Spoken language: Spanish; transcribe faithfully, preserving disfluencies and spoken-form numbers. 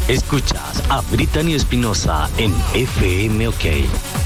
Escuchas a Brittany Espinosa en F M OK.